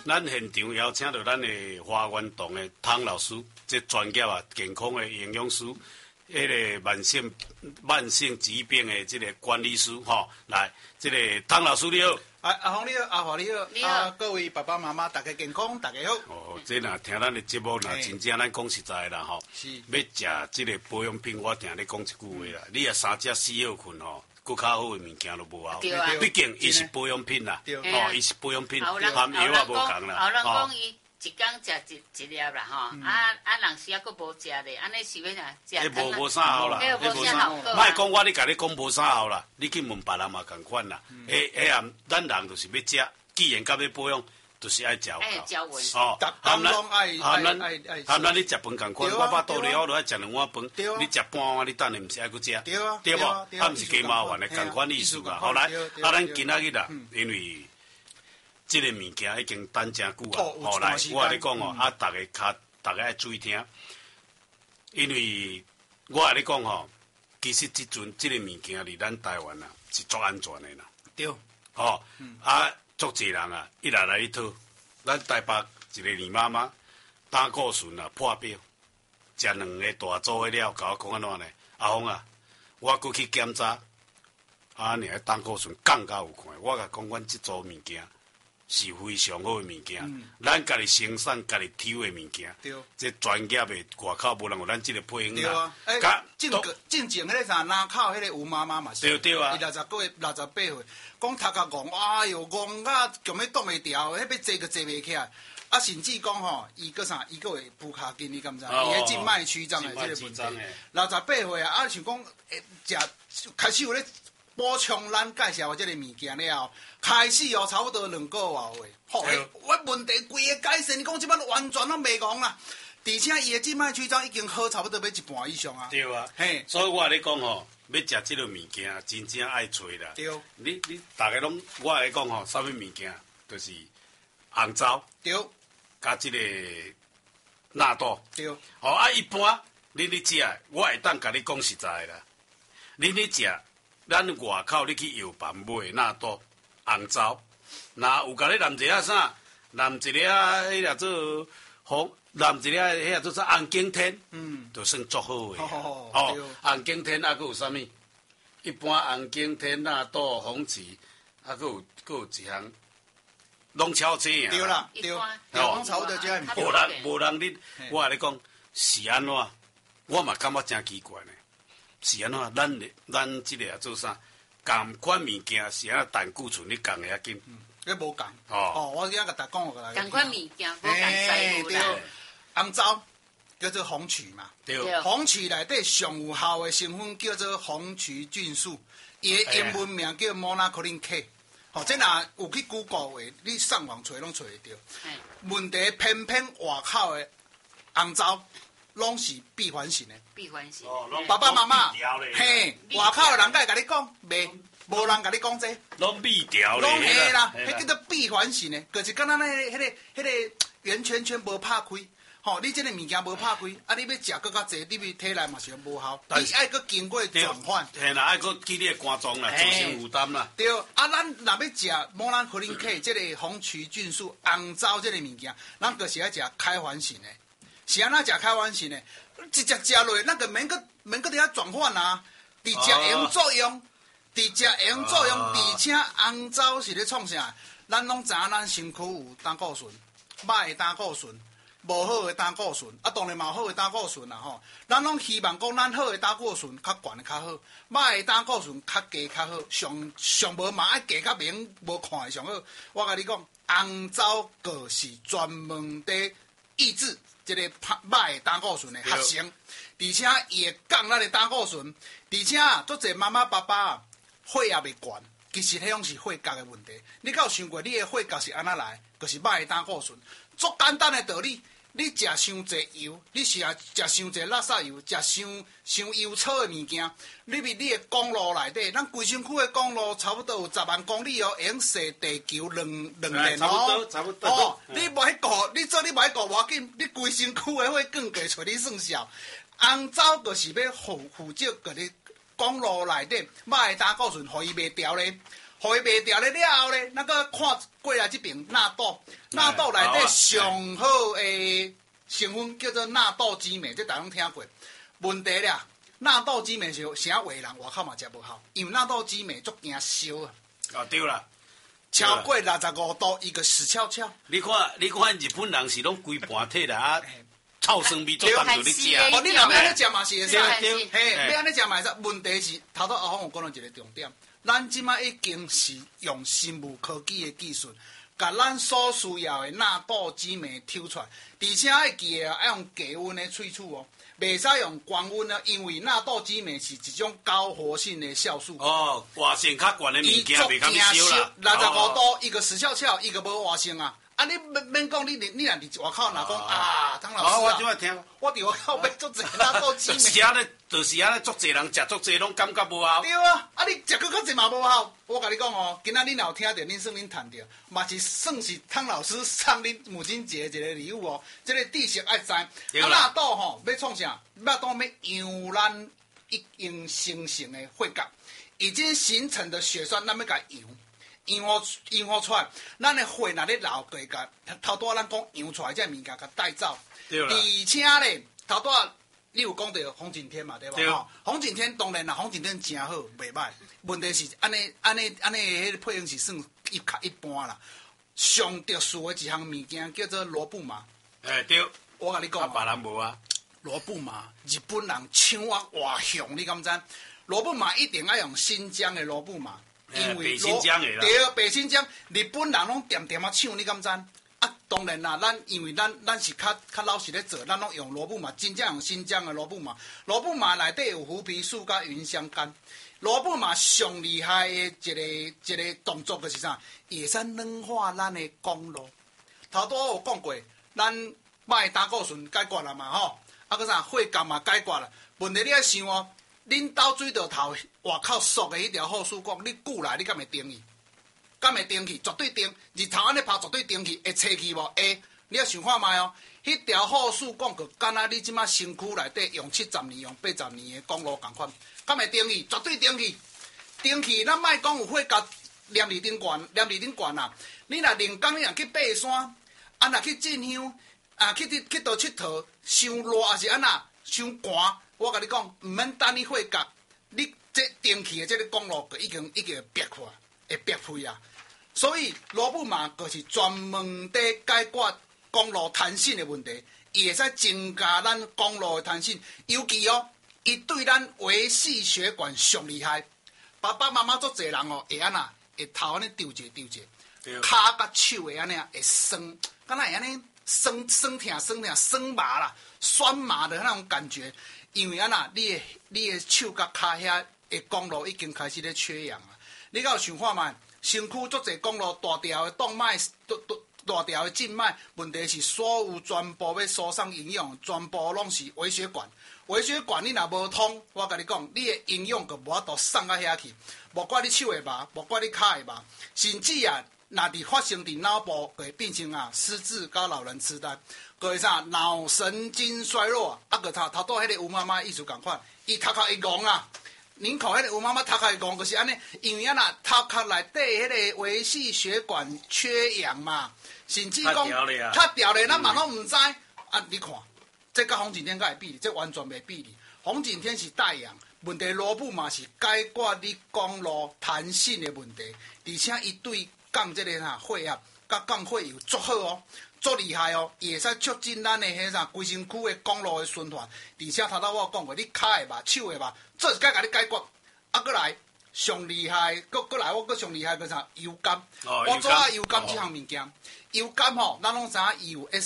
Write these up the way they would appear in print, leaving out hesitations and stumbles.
咱现场邀请到咱的花园堂的汤老师，这专业啊健康的营养师，迄个慢性疾病的这个管理师吼，来，这个汤老师你好。 阿红你好，阿华你好， 你好， 各位爸爸妈妈，大家健康，大家好。 哦，这若听咱的节目，若真正咱讲实在啦吼，要食这个保养品，我听你讲一句话啦，你啊3食4号困吼。佫较好的物件都无效，毕竟伊是保养品啦，吼，伊是保养品，含药啊无共啦。 后人讲伊一工食一粒啦，吼，人时啊佫无食咧，安尼是要哪食？ 迄无啥效啦， 迄无啥效。 莫讲我，你甲你讲无啥效啦，你去问别人嘛共款啦。迄啊，咱人就是要食，既然甲要保养，就是爱嚼。 嚼匀。 哦， 含咱你食饭共款，我饱肚了，我就爱食2碗饭。你食半碗，你等下毋是爱佫食？对无？啊，毋是加麻烦的，共款意思嘛。后来，咱今仔日啦，因为这个物件已经等真久啊。后来，我甲你讲哦，大家爱注意听，因为我甲你讲吼，其实即阵这个物件伫咱台湾啊是足安全的啦。 对。 哦，足侪人啊，一来去讨，咱台北一个李妈妈胆固醇啊破表，食2个大组的了，甲我讲安怎呢？阿峰啊，我过去检查，胆固醇降到有看，我甲讲，阮即组物件是非常好的物件，咱家己生产、家己抽的物件，这专业的外口无人有咱即个配方啦。 正前迄个啥，南口迄个吴妈妈嘛是， 对啊， 伊68岁，讲头壳戆，哎哟戆啊，强要挡袂掉，迄要坐个坐袂起来。啊，甚至讲吼，伊个会补骹筋，你敢知？伊个静脉曲张的这个问题，68岁啊，想讲食开始有咧补充咱介绍的这个物件了，开始哦，差不多2个月话，吼，我问题规个改善，讲即摆完全拢袂戆啦。而且伊的静脉曲张已经好差不多要一半以上啊。 对啊，嘿，所以我甲你讲吼，要食即个物件，真正爱找啦。 对， 你大家拢，我甲你讲吼，啥物物件，就是红枣。 对。 加即个纳豆。 对。 哦，一般你食，我会当甲你讲实在啦。你食，咱外口你去药房买纳豆、红枣，那有甲你淋一下啥？淋一下迄个做红。淋一粒迄个做啥红景天，就算足好诶。哦，红景天啊，佫有啥物？一般红景天纳豆、红旗，啊，佫有一项拢超济啊。 对啦，对，拢差不多这样。 无人你，我甲你讲是安怎？我嘛感觉真奇怪呢。是安怎？咱即个做啥？同款物件是安怎胆固醇你降会较紧？ 迄无共。哦，我今仔甲大家讲过来。 同款物件无共使无啦。 红枣叫做红曲嘛， 对， 红曲内底上有效的成分叫做红曲菌素，伊的英文名叫 Monacolin K。哦，这若有去 Google 话，你上网找拢找会到。问题偏外口的红枣拢是闭环型的。 闭环型。 爸爸妈妈，嘿，外口的人甲会甲你讲，无人甲你讲这。 拢闭条咧。 拢嘿啦，迄叫做闭环型的，就是敢若迄个圆圈圈无拍开。吼，你这个物件无拍开，啊，你要食搁较济，你体内嘛是无效，你爱搁经过转换。 嘿啦，爱搁去你的肝脏啦，造成负担啦。 对，啊，咱若要食Monacolin K 这个红曲菌素、红枣这个物件，咱就是爱食开环型的。是安怎食开环型的？一只食落，咱个免搁伫遐转换啊，伫食用作用，伫食用作用，而且红枣是咧创啥？咱拢知影，咱身躯有胆固醇，歹的胆固醇。无好的胆固醇，啊，当然嘛有好的胆固醇啦吼。咱拢希望讲，咱好的胆固醇较悬的较好，歹的胆固醇较低较好。上无嘛爱低较明，无看的上好。我甲你讲，红枣果是专门伫抑制这个歹的胆固醇的合成，而且伊会降咱的胆固醇，而且足侪妈妈爸爸血压袂悬，其实迄种是血压的问题。你敢有想过，你的血压是安怎来？就是歹的胆固醇。足简单的道理。你食伤济油，你食伤济垃圾油，食伤油草的物件，你的公路内底，咱规身躯的公路差不多有10万公里哦，会用洗地球两年哦。 差不多。 哦，你无迄个，你做你无迄个无要紧，你规身躯的血管过找你算数。红枣就是要负责个你公路内底歹的胆固醇，互伊袂调咧。 互伊卖掉了后咧，咱个看过来这边纳豆，纳豆内底上好诶成分叫做纳豆激酶，这大家拢听过。问题啦，纳豆激酶是啥有的人外口嘛食无效，因为纳豆激酶足惊烧啊。 对啦。 超过65度，伊个死翘翘。 你看日本人是拢规盘体啦，啊，臭酸味做当做你食。 哦，你若要安尼食嘛是会使， 对嘿，要安尼食嘛会使。问题是头阿峰有讲到一个重点，咱即摆已经是用生物科技的技术，甲咱所需要的纳豆激酶抽出来，而且要记得要用低温的萃取哦。袂使用高温啊，因为纳豆激酶是一种高活性的酵素。 哦，活性较悬的物件袂较烧啦。 65度，伊个死翘翘，伊个无活性啊。啊，你免讲，你若伫外口若讲啊，汤老师我就爱听。 我伫外口买足济纳豆激酶。 是安尼，就是安尼，足济人食足济拢感觉无效。 对啊，啊你食过较济嘛无效。我甲你讲哦，今仔日若有听到，恁算恁趁着，嘛是算是汤老师送恁母亲节一个礼物哦。这个知识爱知。啊，纳豆吼要创啥？纳豆要养咱已经形成的血管，已经形成的血栓，咱要甲养。养好出来，咱的血若咧流，可以甲头拄仔咱讲养出来这物件甲带走。而且咧，头拄仔你有讲到洪景天嘛，对吧？洪景天当然啦，洪景天真好，袂歹。问题是安尼迄个配方是算一般啦。上特殊的一项物件叫做罗布玛。 对。 我甲你讲， 别人无啊。 罗布玛，日本人抢我外向，你敢知？罗布玛一定要用新疆的罗布玛。因为北新疆的啦， 对，北新疆，日本人拢点点啊抢，你敢知？啊，当然啦，因为咱是较老实咧做，咱拢用罗布玛，真正用新疆的罗布玛。罗布玛内底有胡皮素甲芸香苷。罗布玛上厉害的一个动作就是啥？会使软化咱的公路。头拄有讲过，咱歹胆固醇解决了嘛吼，啊，搁啥血管嘛解决了。问题你要想哦。恁兜水道头外口缩的迄条护树管，你久来你敢会顶去？敢会顶去？绝对顶！日头安尼拍绝对顶去，会吹去无？会！你要想看卖哦，迄条护树管就敢若你即马身躯内底用70年、用80年的公路共款，敢会顶去？绝对顶去！顶去，咱莫讲有火甲黏伫顶悬啦。你若连工你若去爬山，啊若去进香，啊去倒佚佗，伤热还是安那伤寒？我甲你讲，毋免等你火甲，你这顶起的这个公路就已经会憋开，会憋开啊。所以罗布玛就是专门在解决公路弹性的问题，伊会使增加咱公路的弹性，尤其哦，伊对咱维系血管上厉害。爸爸妈妈足侪人哦，会安那会头安尼丢者，骹甲手会安尼会酸，敢若会安尼酸痛麻啦，酸麻的那种感觉。因为安那，你的手甲骹遐的公路已经开始咧缺氧啊！你敢有想看卖？身躯足侪公路大条的动脉、大条的静脉，问题是所有全部要输送营养，全部拢是微血管。微血管你若无通，我甲你讲，你的营养就无法度送到遐去。莫怪你手会麻，莫怪你骹会麻，甚至啊，若伫发生伫脑部，会变成失智甲老人痴呆。个会啥脑神经衰弱啊？个头拄迄个吴妈妈意思共款，伊头壳会戆啊。恁看迄个吴妈妈头壳会戆，就是安尼，因为那头壳内底迄个维系血管缺氧嘛，甚至讲较掉咧，咱嘛拢毋知。啊，你看，这甲洪景天甲会比，这完全袂比哩。洪景天是带氧，问题罗布嘛是解决你公路弹性的问题，而且伊对降这个血压甲降血油足好哦。足厉害哦，伊会使促进咱的迄规身躯的公路的循环，而且头我讲过，你骹会麻、手会麻，这是该甲你解决。啊，过来上厉害，过来我上厉害个啥油甘？我做油甘这项物件，油甘吼，咱拢知影伊有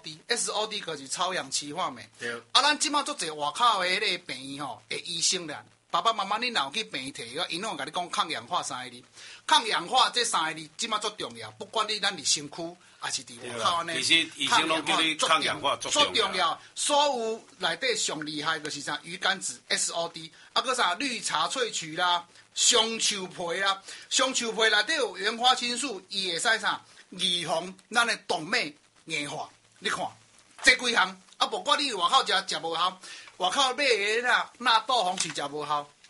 SOD 就是超氧歧化酶。对。啊，咱即马足侪外口的迄个病院吼，的医生啦，爸爸妈妈你若有去病院摕，因拢甲你讲抗氧化3个字，抗氧化这3个字即马足重要，不管你咱伫身躯。也是伫外口安尼， 其实医生拢叫你抗氧化足重要。 所有内底上厉害就是啥鱼肝子 SOD， 啊个啥绿茶萃取啦、香树皮啦，香树皮内底有原花青素，伊会使啥预防咱的动脉硬化。你看这几项啊，不管你外口食无效，外口买的纳豆红曲食无效，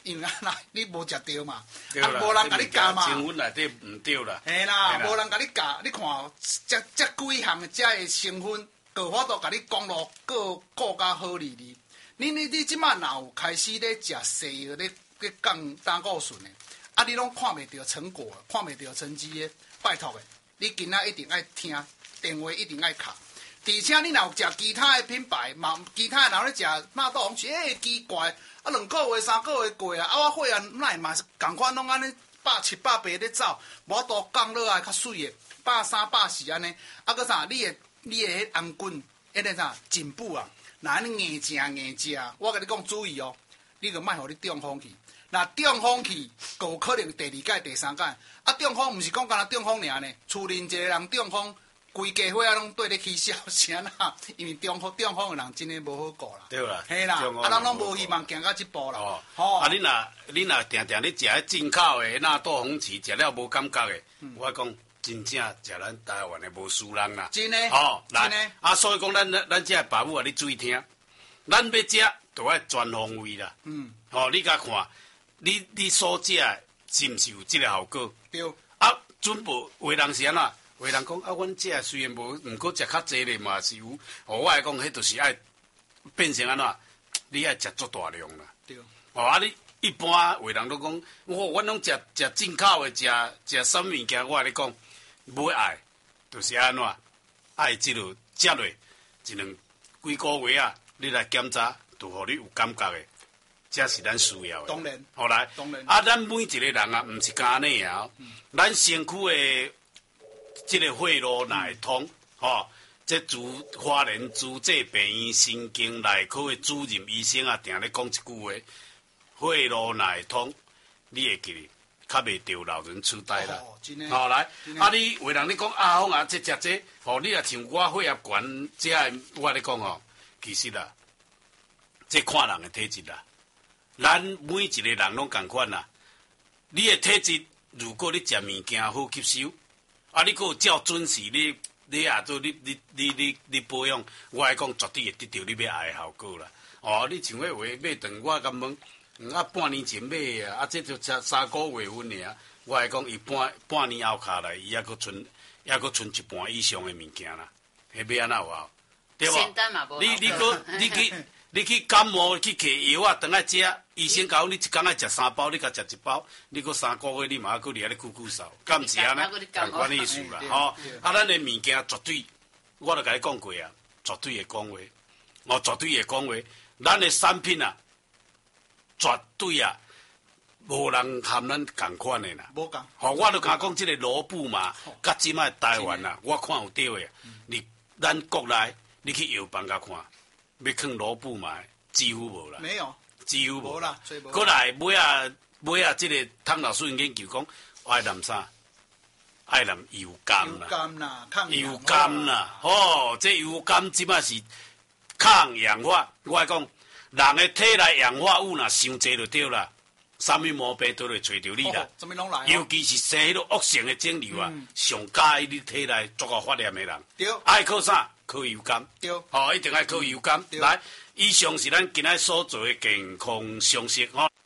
因为你无食着嘛， 对啦， 无人甲你教嘛。 成分内底唔对啦。 嘿啦，无人甲你教，你看这几项这的成分，各法度甲你讲咯，各较好哩哩。你即摆若有开始咧食西药咧降胆固醇的，啊，你拢看袂到成果，看袂到成绩的，拜托的，你今仔一定爱听，电话一定爱敲。而且你若有食其他的品牌，嘛其他的人咧食纳豆红曲，奇怪，啊2个月3个月过啊，啊我血压哪嘛是共款拢安尼170、180咧走，无都降落来较水的，130、140安尼，啊搁啥？你的迄红菌，迄个啥进步啊？若安尼硬食，我甲你讲注意哦，你著莫互你中风去。若中风去，有可能第2届、第3届。啊，中风毋是讲干那中风尔呢，厝邻一个人中风，规家伙仔拢对咧起笑，是安那？因为中风的人真诶无好顾啦。 对啦， 嘿啦，啊，咱拢无希望行到即步啦。 哦，啊，你若定定咧食迄进口的纳豆红旗，食了无感觉的，我讲。真正食咱台湾的无输人啦， 真诶， 哦， 真诶， 啊，所以讲咱这爸母啊，你注意听，咱要食就要全方位啦。哦，你甲看，你所食是毋是有即个效果？ 对。 啊，准部有人是安怎？有人讲啊，阮食虽然无，毋过食较济咧嘛是有。哦，我来讲，迄就是爱变成安怎？你爱食足大量啦。 对。 哦，啊你。一般有人都讲，阮拢食进口的，食什么物件？我跟你讲，买爱就是安怎，爱即落接落几个月啊，你来检查，就互你有感觉的，这是咱需要的。 当然， 好来， 当然。 啊，咱每一个人啊，毋是干安尼啊，咱身躯的即个血路哪会通？吼，这花莲主治病院神经内科的主任医生啊，定咧讲一句话。血路哪会通？你会记哩，较袂着老人痴呆啦。好来，啊你有人咧讲啊，好啊，这食这，吼你也像我血压悬，这我咧讲吼，其实啦，这看人的体质啦，咱每一个人拢共款啦。你的体质，如果你食物件好吸收，啊你佫有照准时，你也做你保养，我来讲绝对会得到你要爱的效果啦。哦，你像迄话买顿，我敢问。啊，半年前买的啊，这就才3个月份尔。我来讲，伊半年后下来，伊还佫剩一半以上的物件啦。迄要安怎有效？对无？你去感冒去摕药啊，当来食，医生讲你一工爱食3包，你甲食1包，你佫3个月，你嘛佫伫遐咧哭哭嗽，敢毋是安尼？同款意思啦，吼。啊，咱的物件绝对，我著甲你讲过啊，绝对会讲话，哦，绝对会讲话，咱的产品啊。绝对啊，无人含咱共款的啦。 无共。 吼，我著甲讲即个罗布嘛，甲即摆台湾啊，我看有对的。咱国内，你去药房甲看，要囥罗布嘛，几乎无啦。 没有。 几乎无啦。 过来买啊，即个汤老师研究讲，爱淋啥？爱淋油甘啦。 油甘啦，抗氧化。 油甘啦，吼，这油甘即摆是抗氧化。我来讲。人的体内氧化物若伤济就对啦，啥物毛病都会找着你啦。尤其是生迄个恶性的肿瘤啊，上介意你体内足够发炎的人。 对。 爱靠啥？靠油甘。 对。 吼，一定爱靠油甘。来，以上是咱今仔所做的健康常识吼。